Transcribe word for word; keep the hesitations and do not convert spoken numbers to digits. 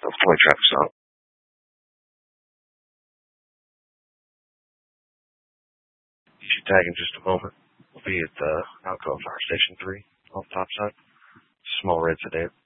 That's the way traffic stop. You should tag in just a moment. We'll be at the Alcoa Fire Station three off the top side. Small red sedan.